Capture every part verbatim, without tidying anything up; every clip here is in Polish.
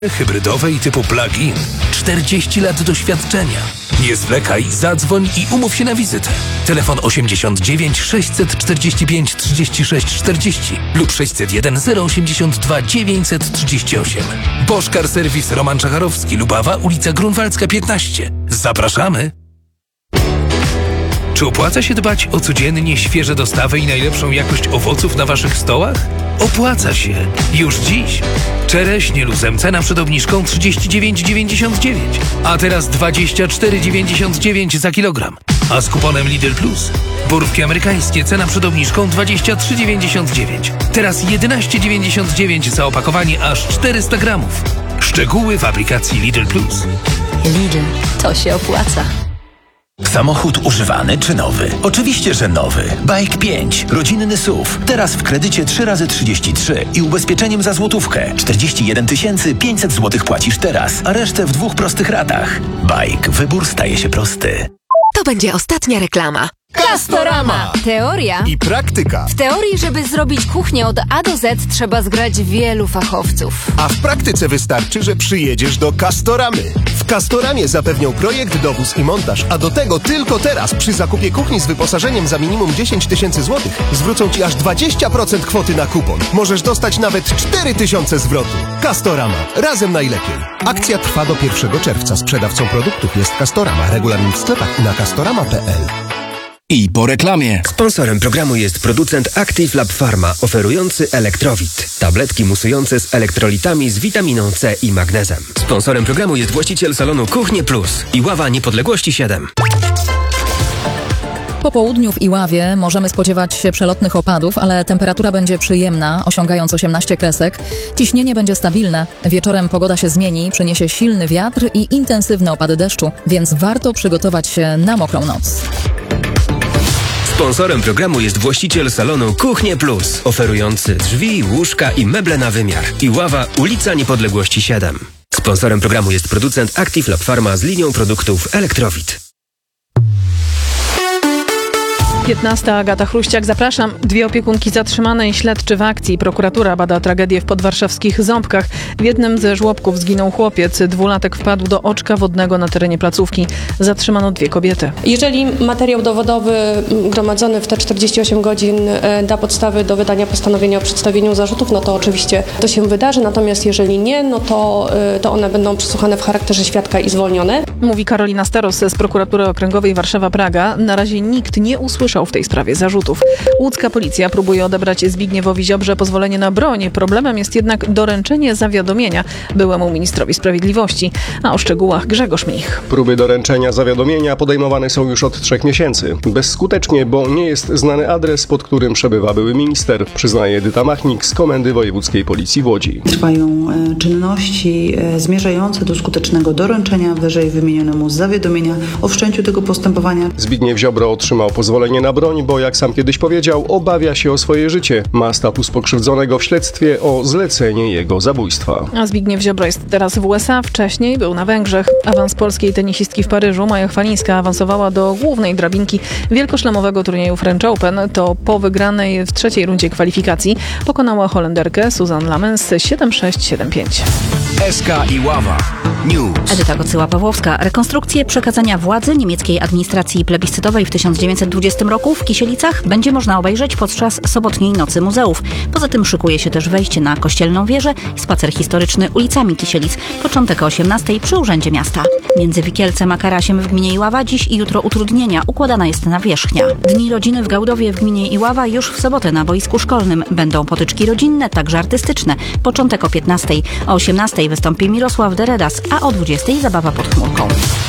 hybrydowej typu plug-in. czterdzieści lat doświadczenia. Nie zwlekaj, zadzwoń i umów się na wizytę. Telefon osiemdziesiąt dziewięć sześćset czterdzieści pięć trzydzieści sześć czterdzieści lub sześćset jeden zero osiemdziesiąt dwa dziewięćset trzydzieści osiem. Bosch Car Service Roman Czacharowski, Lubawa, ulica Grunwaldzka piętnaście. Zapraszamy! Czy opłaca się dbać o codziennie świeże dostawy i najlepszą jakość owoców na waszych stołach? Opłaca się! Już dziś! Czereśnie luzem cena przed obniżką trzydzieści dziewięć dziewięćdziesiąt dziewięć, a teraz dwadzieścia cztery dziewięćdziesiąt dziewięć za kilogram. A z kuponem Lidl Plus borówki amerykańskie cena przed obniżką dwadzieścia trzy dziewięćdziesiąt dziewięć, teraz jedenaście dziewięćdziesiąt dziewięć za opakowanie aż czterysta gramów. Szczegóły w aplikacji Lidl Plus. Lidl, to się opłaca. Samochód używany czy nowy? Oczywiście, że nowy. Bike pięć. Rodzinny S U V. Teraz w kredycie trzy razy trzydzieści trzy i ubezpieczeniem za złotówkę. czterdzieści jeden tysięcy pięćset złotych płacisz teraz, a resztę w dwóch prostych ratach. Bike. Wybór staje się prosty. To będzie ostatnia reklama. Castorama! Teoria I praktyka. W teorii, żeby zrobić kuchnię od A do Z, trzeba zgrać wielu fachowców. A w praktyce wystarczy, że przyjedziesz do Castoramy. W Castoramie zapewnią projekt, dowóz i montaż, a do tego tylko teraz przy zakupie kuchni z wyposażeniem za minimum dziesięć tysięcy złotych zwrócą Ci aż dwadzieścia procent kwoty na kupon. Możesz dostać nawet cztery tysiące zwrotu. Castorama. Razem najlepiej. Akcja trwa do pierwszego czerwca. Sprzedawcą produktów jest Castorama. Regulamin w sklepach i na castorama kropka p l. I po reklamie. Sponsorem programu jest producent Active Lab Pharma, oferujący Elektrowit. Tabletki musujące z elektrolitami z witaminą C i magnezem. Sponsorem programu jest właściciel salonu Kuchnie Plus. Iława Niepodległości siedem. Po południu w Iławie możemy spodziewać się przelotnych opadów, ale temperatura będzie przyjemna, osiągając osiemnaście kresek. Ciśnienie będzie stabilne. Wieczorem pogoda się zmieni, przyniesie silny wiatr i intensywne opady deszczu, więc warto przygotować się na mokrą noc. Sponsorem programu jest właściciel salonu Kuchnie Plus, oferujący drzwi, łóżka i meble na wymiar. Iława, ulica Niepodległości siedem. Sponsorem programu jest producent Active Lab Pharma z linią produktów Elektrowit. piętnasta Agata Chruściak, zapraszam. Dwie opiekunki zatrzymane i śledczy w akcji. Prokuratura bada tragedię w podwarszawskich Ząbkach. W jednym ze żłobków zginął chłopiec. Dwulatek wpadł do oczka wodnego na terenie placówki. Zatrzymano dwie kobiety. Jeżeli materiał dowodowy gromadzony w te czterdzieści osiem godzin da podstawy do wydania postanowienia o przedstawieniu zarzutów, no to oczywiście to się wydarzy. Natomiast jeżeli nie, no to, to one będą przesłuchane w charakterze świadka i zwolnione. Mówi Karolina Staros z Prokuratury Okręgowej Warszawa-Praga. Na razie nikt nie usłyszał w tej sprawie zarzutów. Łódzka policja próbuje odebrać Zbigniewowi Ziobrze pozwolenie na broń. Problemem jest jednak doręczenie zawiadomienia byłemu ministrowi sprawiedliwości. A o szczegółach Grzegorz Mnich. Próby doręczenia zawiadomienia podejmowane są już od trzech miesięcy. Bezskutecznie, bo nie jest znany adres, pod którym przebywa były minister, przyznaje Edyta Machnik z Komendy Wojewódzkiej Policji w Łodzi. Trwają czynności zmierzające do skutecznego doręczenia wyżej wymienionemu zawiadomienia o wszczęciu tego postępowania. Zbigniew Ziobro otrzymał pozwolenie na broń, bo jak sam kiedyś powiedział, obawia się o swoje życie. Ma status pokrzywdzonego w śledztwie o zlecenie jego zabójstwa. A Zbigniew Ziobro jest teraz w U S A, wcześniej był na Węgrzech. Awans polskiej tenisistki w Paryżu, Maja Chwalińska, awansowała do głównej drabinki wielkoszlemowego turnieju French Open. To po wygranej w trzeciej rundzie kwalifikacji pokonała Holenderkę Suzanne Lamens siedem sześć siedem pięć. S K Iława News. Edyta Kocyła-Pawłowska. Rekonstrukcję przekazania władzy niemieckiej administracji plebiscytowej w tysiąc dziewięćset dwudziestym roku w Kisielicach będzie można obejrzeć podczas sobotniej Nocy Muzeów. Poza tym szykuje się też wejście na Kościelną Wieżę i spacer historyczny ulicami Kisielic. Początek o osiemnastej przy Urzędzie Miasta. Między Wikielcem a Karasiem w gminie Iława dziś i jutro utrudnienia. Układana jest nawierzchnia. Dni rodziny w Gałdowie w gminie Iława już w sobotę na boisku szkolnym. Będą potyczki rodzinne, także artystyczne. Początek o piętnastej. O osiemnastej wystąpi Mirosław Deredas, a o dwudziestej zabawa pod chmurką.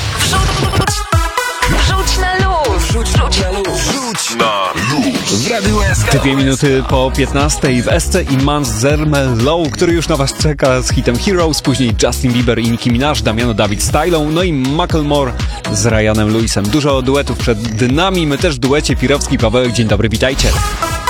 Wrzuć na luz! Wrzuć, wrzuć na luz! Rzuć na luz. W Radiu S K. Dwie minuty po piętnastej w S C i Mans Zermel Low, który już na was czeka z hitem Heroes, później Justin Bieber i Nicki Minaj, Damiano David Stylą, no i Macklemore z Ryanem Lewisem. Dużo duetów przed nami, my też w duecie Pirowski Pawełek. Dzień dobry, witajcie.